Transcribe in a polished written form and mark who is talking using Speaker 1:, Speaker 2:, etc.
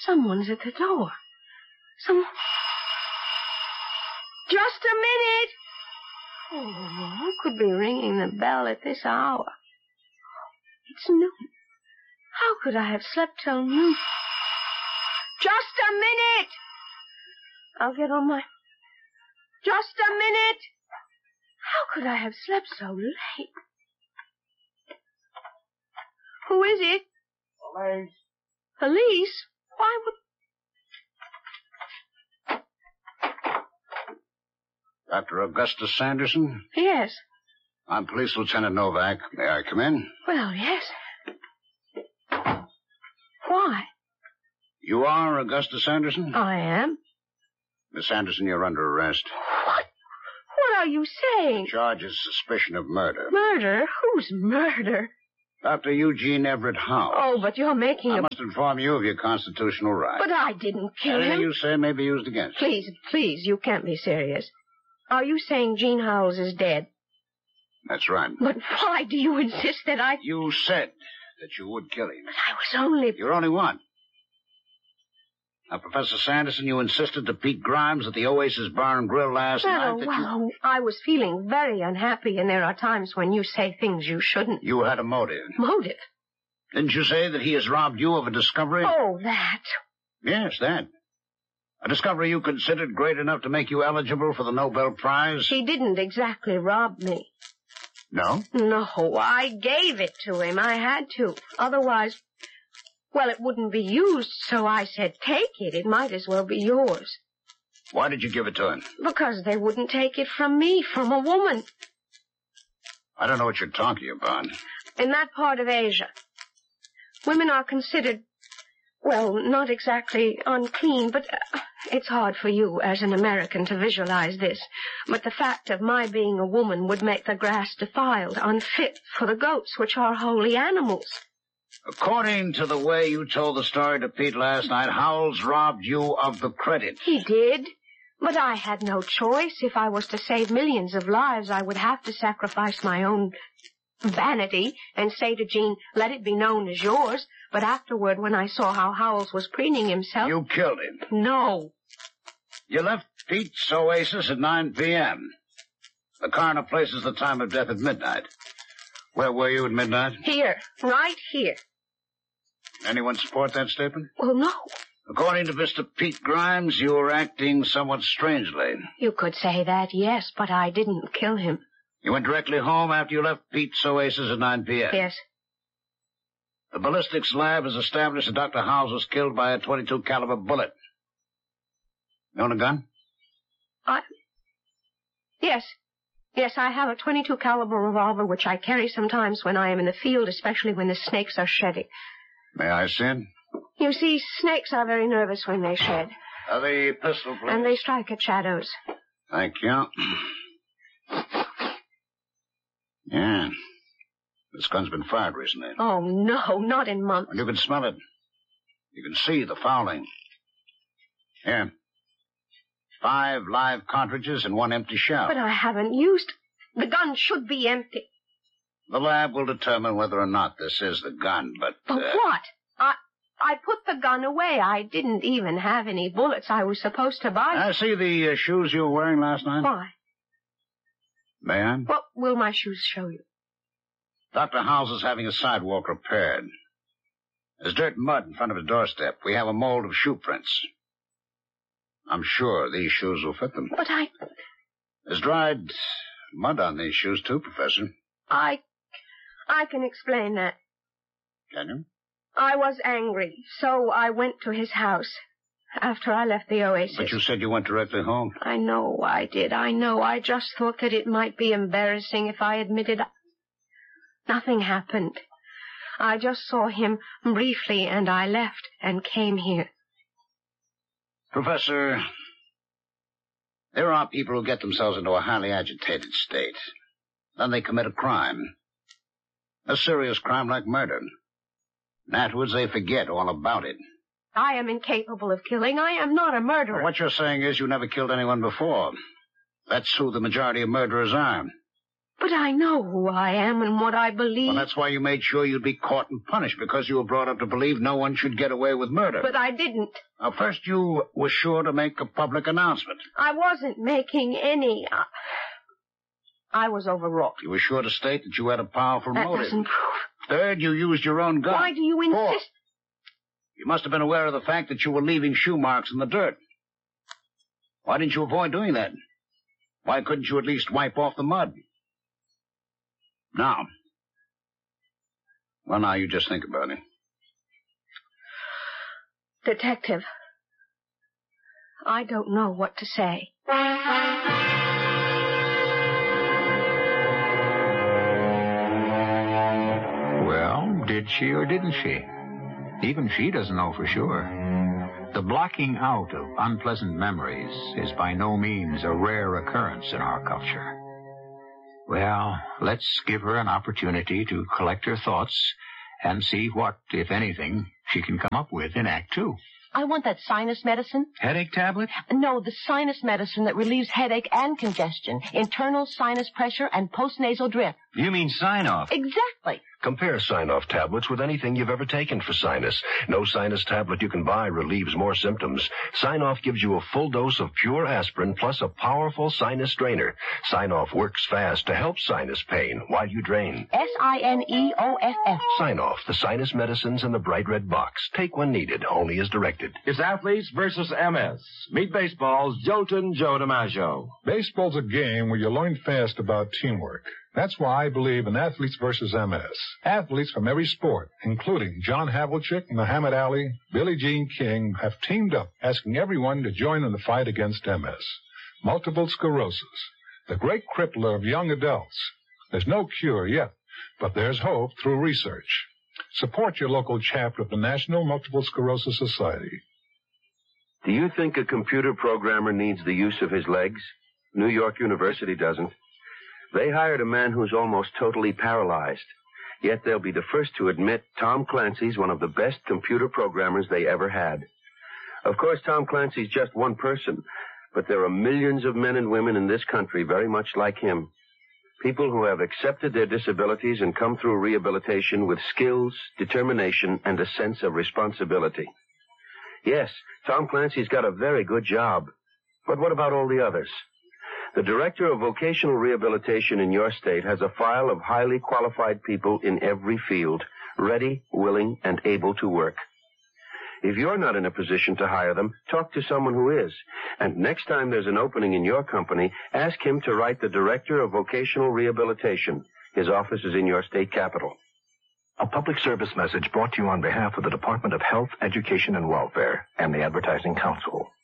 Speaker 1: Someone's at the door. Just a minute! Oh, who could be ringing the bell at this hour? It's noon. How could I have slept till noon? Just a minute! I'll get on my... Just a minute! How could I have slept so late? Who is it?
Speaker 2: Police.
Speaker 1: Police? Why would...
Speaker 2: Dr. Augustus Sanderson?
Speaker 1: Yes.
Speaker 2: I'm Police Lieutenant Novak. May I come in?
Speaker 1: Well, yes. Why?
Speaker 2: You are Augustus Sanderson?
Speaker 1: I am.
Speaker 2: Miss Sanderson, you're under arrest.
Speaker 1: What? What are you saying?
Speaker 2: Charge is suspicion of murder.
Speaker 1: Murder? Whose murder?
Speaker 2: Dr. Eugene Everett House.
Speaker 1: Oh, but you're making
Speaker 2: I must inform you of your constitutional right.
Speaker 1: But I didn't kill
Speaker 2: Anything
Speaker 1: him.
Speaker 2: you say may be used against you.
Speaker 1: Please, you can't be serious. Are you saying Gene Howells is dead?
Speaker 2: That's right.
Speaker 1: But why do you insist that I...
Speaker 2: You said that you would kill him.
Speaker 1: But I was only...
Speaker 2: You're only one. Now, Professor Sanderson, you insisted to Pete Grimes at the Oasis Bar and Grill last night that you...
Speaker 1: I was feeling very unhappy, and there are times when you say things you shouldn't.
Speaker 2: You had a motive.
Speaker 1: Motive?
Speaker 2: Didn't you say that he has robbed you of a discovery?
Speaker 1: Oh, that.
Speaker 2: Yes, that. A discovery you considered great enough to make you eligible for the Nobel Prize?
Speaker 1: He didn't exactly rob me.
Speaker 2: No?
Speaker 1: No, I gave it to him. I had to. Otherwise, well, it wouldn't be used, so I said, take it. It might as well be yours.
Speaker 2: Why did you give it to him?
Speaker 1: Because they wouldn't take it from me, from a woman.
Speaker 2: I don't know what you're talking about.
Speaker 1: In that part of Asia, women are considered, well, not exactly unclean, but it's hard for you as an American to visualize this. But the fact of my being a woman would make the grass defiled, unfit for the goats, which are holy animals.
Speaker 2: According to the way you told the story to Pete last night, Howells robbed you of the credit.
Speaker 1: He did. But I had no choice. If I was to save millions of lives, I would have to sacrifice my own vanity and say to Gene, let it be known as yours. But afterward, when I saw how Howells was preening himself...
Speaker 2: You killed him.
Speaker 1: No.
Speaker 2: You left Pete's Oasis at 9 p.m. The coroner places the time of death at midnight. Where were you at midnight?
Speaker 1: Here. Right here.
Speaker 2: Anyone support that statement?
Speaker 1: Well, no.
Speaker 2: According to Mr. Pete Grimes, you were acting somewhat strangely.
Speaker 1: You could say that, yes, but I didn't kill him.
Speaker 2: You went directly home after you left Pete's Oasis at 9 p.m.?
Speaker 1: Yes.
Speaker 2: The ballistics lab has established that Dr. Howells was killed by a .22 caliber bullet. You own a gun?
Speaker 1: Yes. Yes, I have a .22 caliber revolver, which I carry sometimes when I am in the field, especially when the snakes are shedding.
Speaker 2: May I see it?
Speaker 1: You see, snakes are very nervous when they shed.
Speaker 2: The pistol, please.
Speaker 1: And they strike at shadows.
Speaker 2: Thank you. Yeah. This gun's been fired recently.
Speaker 1: Oh, no, not in months.
Speaker 2: Well, you can smell it. You can see the fouling. Here. 5 live cartridges and 1 empty shell.
Speaker 1: But I haven't used... The gun should be empty.
Speaker 2: The lab will determine whether or not this is the gun, but...
Speaker 1: But what? I put the gun away. I didn't even have any bullets I was supposed to buy.
Speaker 2: I see the shoes you were wearing last night.
Speaker 1: Why?
Speaker 2: May I?
Speaker 1: What will my shoes show you?
Speaker 2: Dr. Howells is having a sidewalk repaired. There's dirt and mud in front of his doorstep. We have a mold of shoe prints. I'm sure these shoes will fit them.
Speaker 1: But
Speaker 2: There's dried mud on these shoes, too, Professor.
Speaker 1: I can explain that.
Speaker 2: Can you?
Speaker 1: I was angry, so I went to his house after I left the Oasis.
Speaker 2: But you said you went directly home.
Speaker 1: I know I did. I know. I just thought that it might be embarrassing if I admitted nothing happened. I just saw him briefly, and I left and came here.
Speaker 2: Professor, there are people who get themselves into a highly agitated state. Then they commit a crime. A serious crime like murder. And afterwards they forget all about it.
Speaker 1: I am incapable of killing. I am not a murderer.
Speaker 2: Well, what you're saying is you never killed anyone before. That's who the majority of murderers are.
Speaker 1: But I know who I am and what I believe.
Speaker 2: Well, that's why you made sure you'd be caught and punished, because you were brought up to believe no one should get away with murder.
Speaker 1: But I didn't.
Speaker 2: Now, first you were sure to make a public announcement.
Speaker 1: I wasn't making any. I was overwrought.
Speaker 2: You were sure to state that you had a powerful
Speaker 1: That
Speaker 2: motive.
Speaker 1: doesn't prove.
Speaker 2: Third, you used your own gun.
Speaker 1: Why do you insist?
Speaker 2: Fourth, you must have been aware of the fact that you were leaving shoe marks in the dirt. Why didn't you avoid doing that? Why couldn't you at least wipe off the mud? Now, you just think about it.
Speaker 1: Detective, I don't know what to say.
Speaker 3: Well, did she or didn't she? Even she doesn't know for sure. The blocking out of unpleasant memories is by no means a rare occurrence in our culture. Well, let's give her an opportunity to collect her thoughts and see what, if anything, she can come up with in Act 2.
Speaker 4: I want that sinus medicine.
Speaker 3: Headache tablet?
Speaker 4: No, the sinus medicine that relieves headache and congestion, internal sinus pressure, and postnasal drip.
Speaker 5: You mean Sign-Off?
Speaker 4: Exactly.
Speaker 6: Compare Sign-Off tablets with anything you've ever taken for sinus. No sinus tablet you can buy relieves more symptoms. Sign-Off gives you a full dose of pure aspirin plus a powerful sinus drainer. Sign-Off works fast to help sinus pain while you drain.
Speaker 4: Sineoff.
Speaker 6: Sign-Off, the sinus medicines in the bright red box. Take when needed, only as directed.
Speaker 7: It's Athletes versus MS. Meet baseball's Jolton Joe DiMaggio.
Speaker 8: Baseball's a game where you learn fast about teamwork. That's why I believe in Athletes versus MS. Athletes from every sport, including John Havlicek, Muhammad Ali, Billie Jean King, have teamed up, asking everyone to join in the fight against MS. Multiple sclerosis, the great crippler of young adults. There's no cure yet, but there's hope through research. Support your local chapter of the National Multiple Sclerosis Society.
Speaker 6: Do you think a computer programmer needs the use of his legs? New York University doesn't. They hired a man who's almost totally paralyzed. Yet they'll be the first to admit Tom Clancy's one of the best computer programmers they ever had. Of course, Tom Clancy's just one person, but there are millions of men and women in this country very much like him. People who have accepted their disabilities and come through rehabilitation with skills, determination, and a sense of responsibility. Yes, Tom Clancy's got a very good job. But what about all the others? The Director of Vocational Rehabilitation in your state has a file of highly qualified people in every field, ready, willing, and able to work. If you're not in a position to hire them, talk to someone who is. And next time there's an opening in your company, ask him to write the Director of Vocational Rehabilitation. His office is in your state capital.
Speaker 9: A public service message brought to you on behalf of the Department of Health, Education, and Welfare and the Advertising Council.